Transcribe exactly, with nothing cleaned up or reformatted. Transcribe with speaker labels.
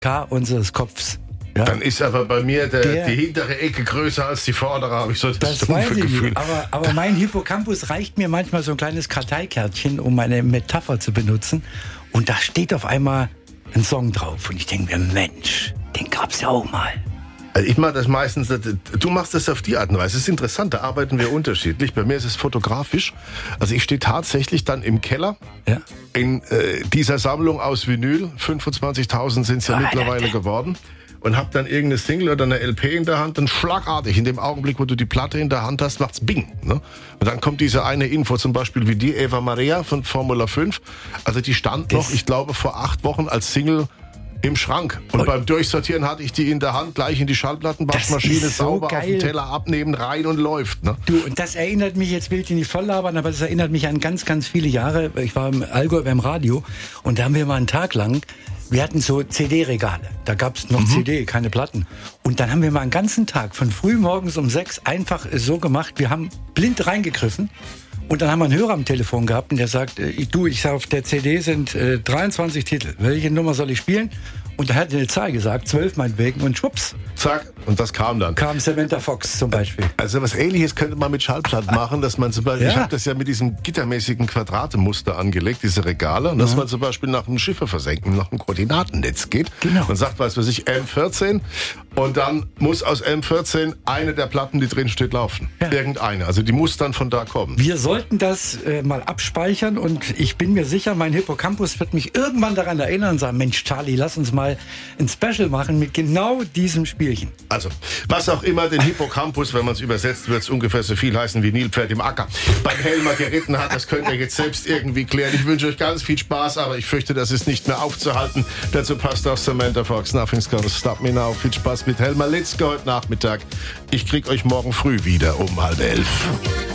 Speaker 1: K unseres Kopfs. Ja.
Speaker 2: Dann ist aber bei mir der,
Speaker 1: Der-
Speaker 2: die hintere Ecke größer als die vordere, habe ich so das,
Speaker 1: Das weiß
Speaker 2: dumpfe
Speaker 1: ich
Speaker 2: Gefühl.
Speaker 1: nicht. Aber, aber mein Hippocampus reicht mir manchmal so ein kleines Karteikärtchen, um eine Metapher zu benutzen. Und da steht auf einmal ein Song drauf. Und ich denke mir, Mensch, den gab's ja auch mal.
Speaker 2: Also ich mache das meistens, du machst das auf die Art und Weise. Es ist interessant, da arbeiten wir unterschiedlich. Bei mir ist es fotografisch. Also ich stehe tatsächlich dann im Keller
Speaker 1: Ja.
Speaker 2: in äh, dieser Sammlung aus Vinyl. fünfundzwanzigtausend sind es ja
Speaker 1: Ah,
Speaker 2: mittlerweile
Speaker 1: Alter.
Speaker 2: geworden. Und hab dann irgendeine Single oder eine L P in der Hand, dann schlagartig, in dem Augenblick, wo du die Platte in der Hand hast, macht's Bing. Ne? Und dann kommt diese eine Info, zum Beispiel wie die Eva Maria von Formula fünf. Also die stand noch,
Speaker 1: Das-
Speaker 2: ich glaube, vor acht Wochen als Single im Schrank. Und,
Speaker 1: Und-
Speaker 2: beim Durchsortieren hatte ich die in der Hand, gleich in die Schallplattenwaschmaschine,
Speaker 1: Das ist so
Speaker 2: sauber auf
Speaker 1: geil.
Speaker 2: den Teller abnehmen, rein und läuft. Ne?
Speaker 1: Du, und das erinnert mich, jetzt will ich dich nicht voll labern, aber das erinnert mich an ganz, ganz viele Jahre. Ich war im Allgäu beim Radio und da haben wir mal einen Tag lang, wir hatten so C D-Regale. Da gab's noch C D, keine Platten. Und dann haben wir mal einen ganzen Tag von früh morgens um sechs einfach so gemacht, wir haben blind reingegriffen. Und dann haben wir einen Hörer am Telefon gehabt und der sagt, äh, du, ich sag, auf der C D sind äh, dreiundzwanzig Titel. Welche Nummer soll ich spielen? Und da hat er eine Zahl gesagt, zwölf meinetwegen. Und schwupps,
Speaker 2: Zack, und das kam dann.
Speaker 1: kam Samantha Fox zum Beispiel.
Speaker 2: Also was Ähnliches könnte man mit Schallplatten machen, dass man zum Beispiel,
Speaker 1: Ja.
Speaker 2: ich habe das ja mit diesem gittermäßigen Quadratemuster angelegt, diese Regale, und dass man zum Beispiel nach einem Schiffe versenken, nach einem Koordinatennetz geht.
Speaker 1: Genau.
Speaker 2: Man sagt, weiß was ich, M vierzehn und dann muss aus M vierzehn eine der Platten, die drin steht, laufen.
Speaker 1: Ja.
Speaker 2: Irgendeine. Also die muss dann von da kommen.
Speaker 1: Wir sollten das äh, mal abspeichern und ich bin mir sicher, mein Hippocampus wird mich irgendwann daran erinnern und sagen, Mensch Charlie, lass uns mal ein Special machen mit genau diesem Spielchen.
Speaker 2: Also, was auch immer den Hippocampus, wenn man es übersetzt, wird es ungefähr so viel heißen wie Nilpferd im Acker. Beim Helmer geritten hat, das könnt ihr jetzt selbst irgendwie klären. Ich wünsche euch ganz viel Spaß, aber ich fürchte, das ist nicht mehr aufzuhalten. Dazu passt auch Samantha Fox. Nothing's gonna stop me now. Viel Spaß mit Helmer Litzke heute Nachmittag. Ich krieg euch morgen früh wieder um halb elf.